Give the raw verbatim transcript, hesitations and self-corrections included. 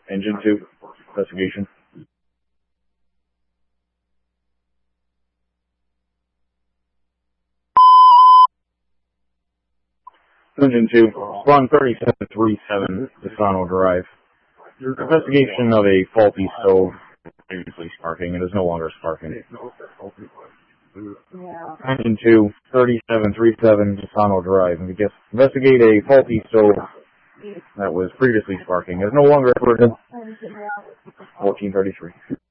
Engine two, investigation. Engine two, Spawn thirty-seven thirty-seven, Desano Drive. Investigation of a faulty stove, previously sparking. It is no longer sparking. Engine two, thirty-seven thirty-seven, Desano Drive. Investigate a faulty stove that was previously sparking. It is no longer sparking. fourteen thirty-three.